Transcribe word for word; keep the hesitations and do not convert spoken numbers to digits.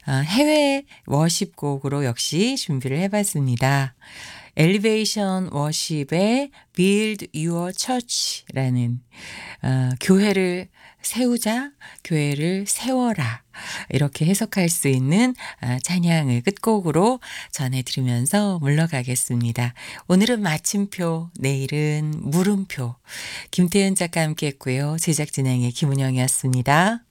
어 해외 워십곡으로 역시 준비를 해 봤습니다. 엘리베이션 워십의 Build Your Church라는 어 '교회를 세우자. 교회를 세워라.' 이렇게 해석할 수 있는 아 찬양을 끝곡으로 전해 드리면서 물러가겠습니다. 오늘은 마침표, 내일은 물음표. 김태현 작가와 함께 했고요. 제작 진행의 김은영이었습니다.